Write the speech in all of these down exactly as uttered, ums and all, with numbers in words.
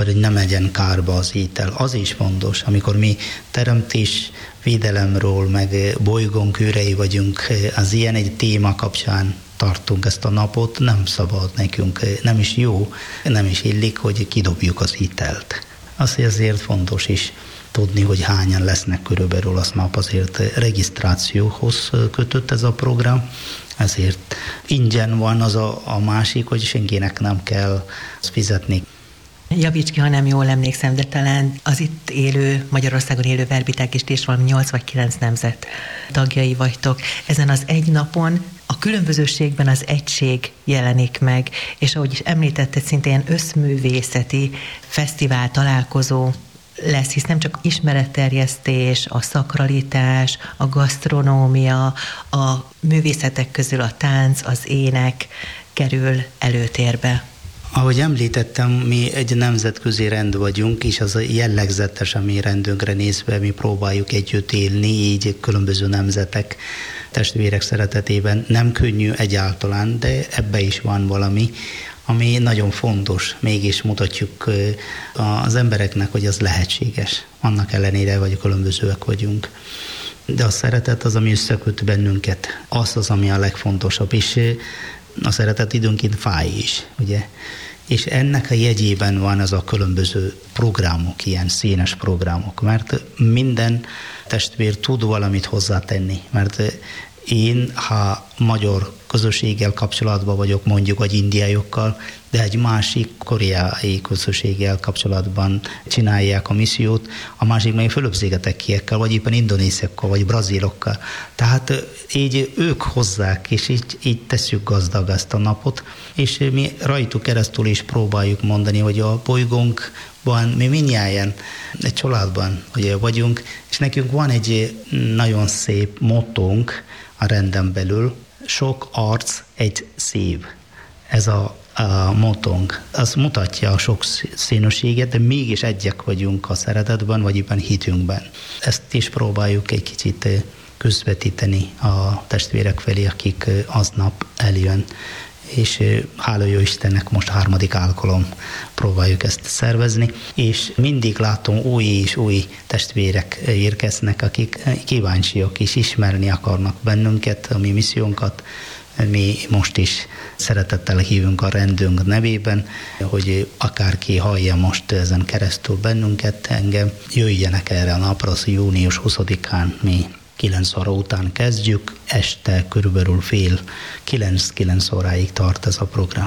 vagy hogy nem legyen kárba az étel. Az is fontos, amikor mi teremtés védelemről, meg bolygónk őrei vagyunk, az ilyen egy téma kapcsán tartunk ezt a napot, nem szabad nekünk, nem is jó, nem is illik, hogy kidobjuk az ételt. Az ezért fontos is tudni, hogy hányan lesznek körülbelül az nap, azért regisztrációhoz kötött ez a program, ezért ingyen van az a, a másik, hogy senkinek nem kell fizetni. Javíts ki, ha nem jól emlékszem, de talán az itt élő, Magyarországon élő verbiták is, ti is valami nyolc vagy kilenc nemzet tagjai vagytok. Ezen az egy napon a különbözőségben az egység jelenik meg, és ahogy is említetted, szintén összművészeti fesztivál találkozó lesz, hisz nem csak ismeretterjesztés, a szakralitás, a gasztronómia, a művészetek közül a tánc, az ének kerül előtérbe. Ahogy említettem, mi egy nemzetközi rend vagyunk, és az a jellegzetes a mi rendünkre nézve, mi próbáljuk együtt élni, így különböző nemzetek, testvérek szeretetében. Nem könnyű egyáltalán, de ebbe is van valami, ami nagyon fontos. Mégis mutatjuk az embereknek, hogy az lehetséges. Annak ellenére, hogy különbözőek vagyunk. De a szeretet az, ami összeköt bennünket. Az az, ami a legfontosabb, és a szeretet időnként fáj is, ugye? És ennek a jegyében van az a különböző programok, ilyen színes programok, mert minden testvér tud valamit hozzátenni, mert én, ha magyar közösséggel kapcsolatban vagyok, mondjuk, vagy indiaiakkal, de egy másik koreai közösséggel kapcsolatban csinálják a missziót, a másik meg Fülöp-szigetekiekkel, vagy éppen indonésziakkal, vagy brazílokkal. Tehát így ők hozzák, és így, így tesszük gazdag ezt a napot, és mi rajtuk keresztül is próbáljuk mondani, hogy a bolygónkban mi mindnyájan egy családban ugye vagyunk, és nekünk van egy nagyon szép mottónk a renden belül, sok arc, egy szív. Ez a, a motónk. Az mutatja a sok színűséget, de mégis egyek vagyunk a szeretetben, vagy éppen hitünkben. Ezt is próbáljuk egy kicsit közvetíteni a testvérek felé, akik aznap eljön. És hála jó Istennek most harmadik alkalom próbáljuk ezt szervezni, és mindig látom új és új testvérek érkeznek, akik kíváncsiak és ismerni akarnak bennünket, a mi missziónkat. Mi most is szeretettel hívunk a rendünk nevében, hogy akárki hallja most ezen keresztül bennünket, engem, jöjjenek erre a napra, az június huszadikán mi kilenc óra után kezdjük, este körülbelül fél kilenc-kilenc óráig tart ez a program.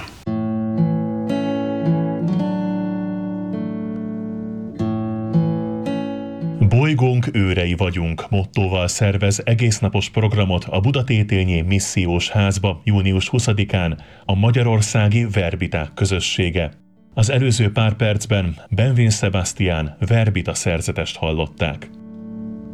Bolygónk őrei vagyunk mottóval szervez egésznapos programot a Budatétényi Missziós Házba június huszadikán a Magyarországi Verbiták Közössége. Az előző pár percben Benvin Sebastian verbita szerzetest hallották.